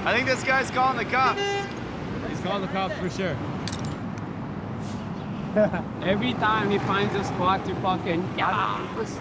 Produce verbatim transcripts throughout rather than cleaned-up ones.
I think this guy's calling the cops. He's calling the cops for sure. Every time he finds a spot to fucking yes.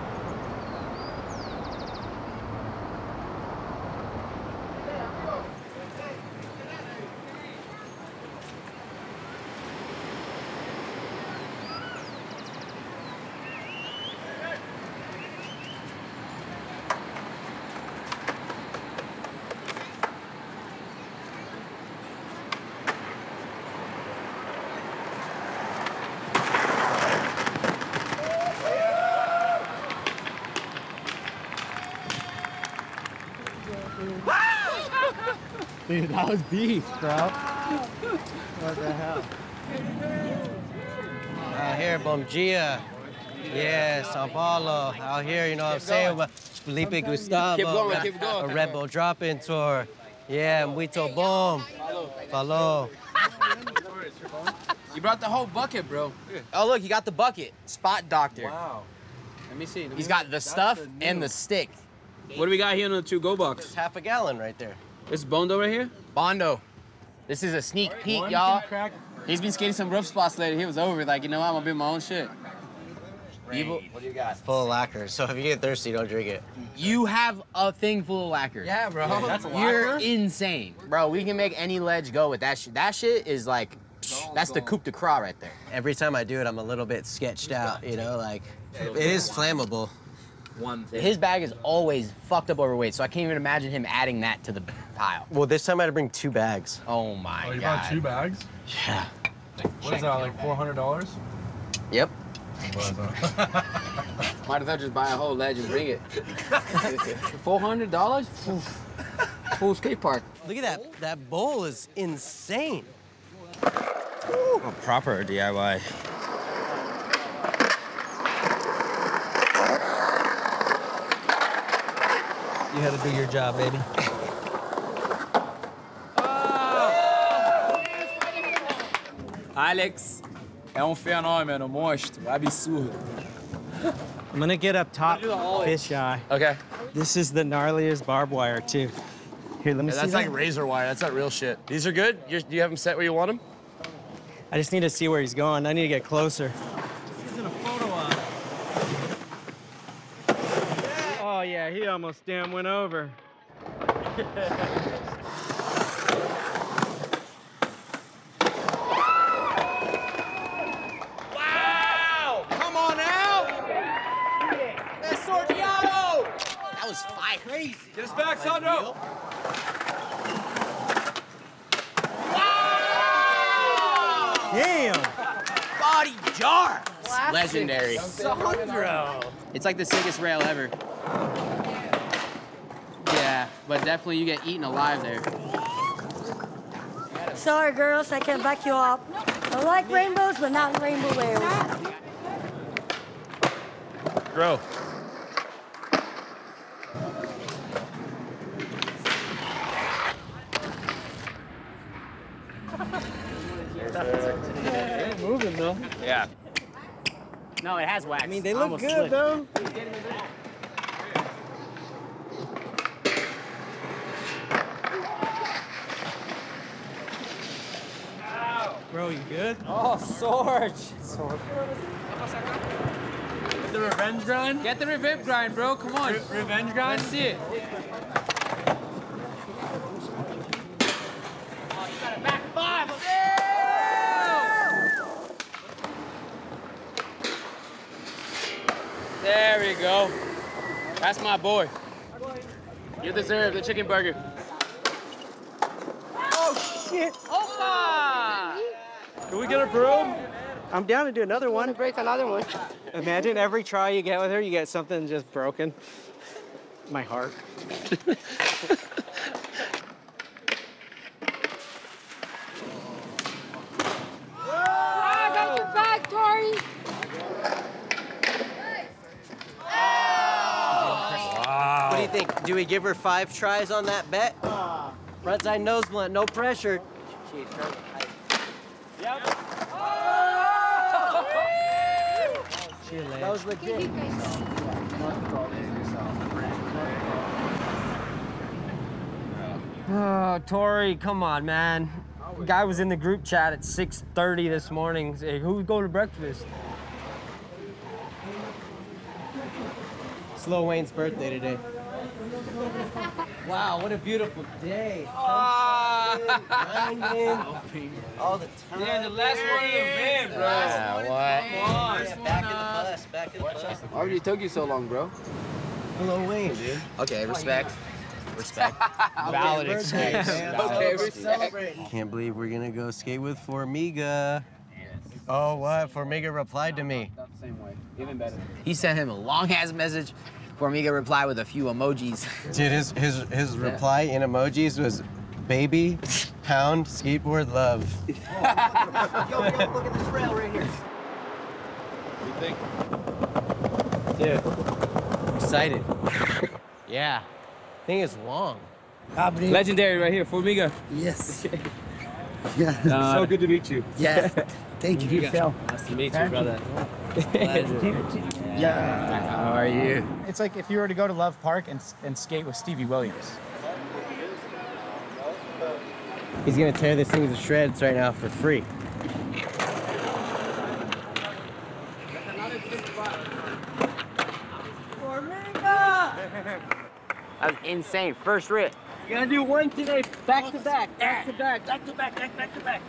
Dude, that was beast, bro. What the hell? Out here, Bom Dia. Yeah, Sao Paulo. Out here, you know what I'm saying? With Felipe Gustavo. Keep going, keep going. A Red Bull drop-in tour. Yeah, Muito Bom. Falou. You brought the whole bucket, bro. Oh, look, you got the bucket. Spot doctor. Wow. Let me see. Let me He's got the stuff the and new- the stick. What do we got here in the to-go box? It's half a gallon right there. This Bondo right here? Bondo. This is a sneak peek, y'all. He's been skating some rough spots lately. He was over, like, you know what, I'm gonna build my own shit. You, What do you got? Full of lacquers, so if you get thirsty, don't drink it. you have a thing full of lacquer. Yeah, bro. That's a You're insane. Bro, we can make any ledge go with that shit. That shit is like, psh, that's the coupe de gras right there. Every time I do it, I'm a little bit sketched out, you know, like, it is flammable. One thing. His bag is always fucked up overweight, so I can't even imagine him adding that to the pile. Well, this time I had to bring two bags. Oh my Oh, you god. bought two bags? Yeah. What is that, like four hundred dollars? Yep. Might as well just buy a whole ledge and bring it. four hundred dollars? Full skate park. Look at that. That bowl is insane. A proper D I Y. You had to do your job, baby. Alex é um fenômeno, um monstro, absurdo. I'm gonna get up top, fish eye. Okay. This is the gnarliest barbed wire too. Here, let me Yeah, see that's that. like razor wire. That's not real shit. These are good? You're, you have them set where you want them? I just need to see where he's going. I need to get closer. Oh yeah, he almost damn went over. Wow! Come on now! That's Sorgiato! That was fire. Crazy. Get us back, Sandro! Damn! Body jar! Legendary. Sandro! It's like the sickest rail ever. Yeah, but definitely you get eaten alive there. Sorry, girls, I can't back you up. I like rainbows, but not rainbow whales. Bro. Moving though. Yeah. No, it has wax. I mean, they look good though. Bro, you good? Oh, Sorge! Sorge. Get the revenge grind? Get the revenge grind, bro. Come on. Re revenge grind? Let's see it. Oh, you got a back five. There we go. That's my boy. You deserve the chicken burger. Oh shit! Opa! Can we get a broom? I'm down to do another one. Break another one. Imagine every try you get with her, you get something just broken. My heart. I got your back, Tori. What do you think? Do we give her five tries on that bet? Frontside nose blunt, no pressure. That was legit. Oh, Tori, come on, man. Guy was in the group chat at six thirty this morning. Say, who's going to breakfast? It's Lil Wayne's birthday today. Wow, what a beautiful day. Grinding all the time. Yeah, the last one in the van, bro. Yeah, what? Come on. Yeah, back in the bus, back in the bus. Why did it took you so long, bro? Lil Wayne, dude. Okay, respect. Respect. Valid excuse. Okay, respect. Can't believe we're gonna go skate with Formiga. Oh, what? Formiga replied to me. Not the same way. Even better. He sent him a long ass message for me to reply with a few emojis. Dude, his his his reply in emojis was baby, pound, skateboard, love. Yo, yo, look at this rail right here. What do you think? Dude, excited. Yeah. Thing is long. Legendary right here, Formiga. Yes. Yeah. Uh, So good to meet you. Yeah. Thank you, Phil. Nice to meet you, brother. Yeah. How are you? It's like if you were to go to Love Park and, and skate with Stevie Williams. He's gonna tear this thing to shreds right now for free. That was insane. First rip. You gotta do one today, back to back, back to back, back to back, back, back to back.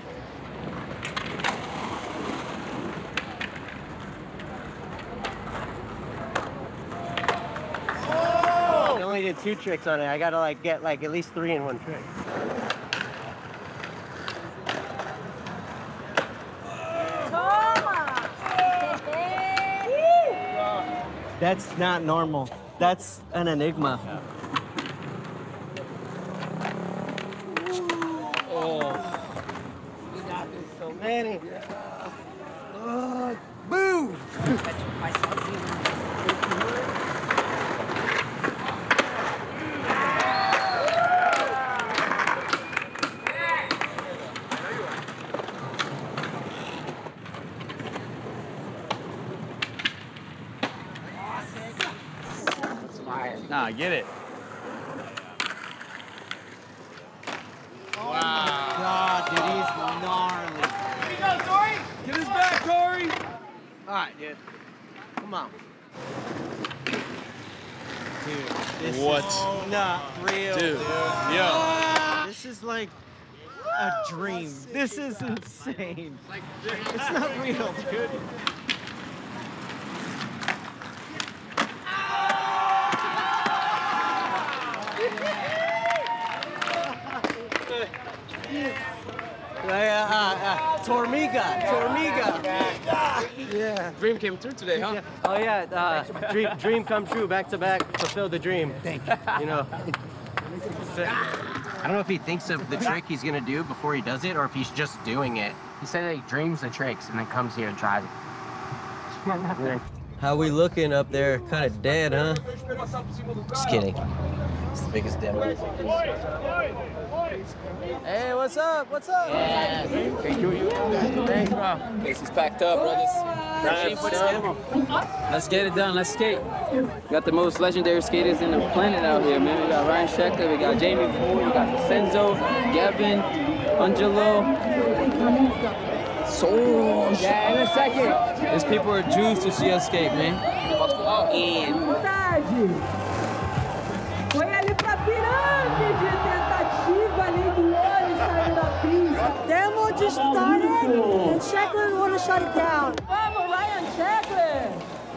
I only did two tricks on it. I gotta like get like at least three in one trick. That's not normal. That's an enigma. Oh. So many. Oh, boom! Nah, get it. God, dude, he's gnarly. Here you go, Tori. Get his back, Tori. All right, dude. Come on. Dude, this What? is not real, Dude, dude. yo. This is like a dream. This is insane. It's not real, dude. Uh, uh, Tormiga, Tormiga. Yeah. Dream came true today, huh? Oh yeah, uh, dream, dream come true, back to back, fulfill the dream. Thank you. You know. I don't know if he thinks of the trick he's gonna do before he does it, or if he's just doing it. He said that he dreams the tricks and then comes here and tries it. How we looking up there? Kind of dead, huh? Just kidding. It's the biggest demo. Hey, what's up? What's up? Yeah. Thanks, bro. This is packed up, brothers. Let's get it done. Let's skate. We got the most legendary skaters in the planet out here, man. We got Ryan Sheckler, we got Jamie Ford, we got Senzo, Gavin, Angelo. So yeah, in a second. These people are Jews to see us skate, man. About to go out and Foi ali pra pirâmide, tentativa ali do olho saindo da pista. Demo just started and Sheckler want to shut it down. Vamos, Ryan Sheckler!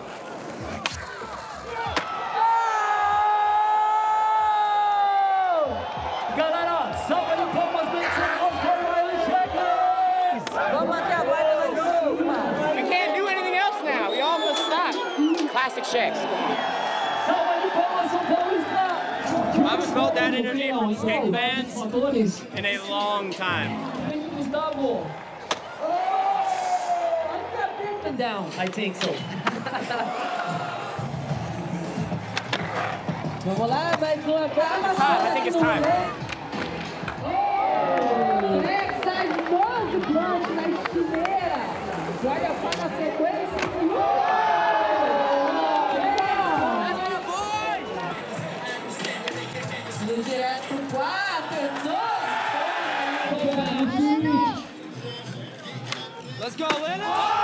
Galera, salva de palmas bem certos para Ryan Sheckler! Vamos até a guarda lá em cima. We can't do anything else now. We all must stop. Classic Shacks. Salva de palmas São Paulista! I haven't felt that energy from skate fans in a long time. Gustavo. Down. I think so. Vamos lá, vai com a calma. I think it's time. Next side muito forte na estileira. Joga para a sequência. Direto quatro. Let's go, Lennon!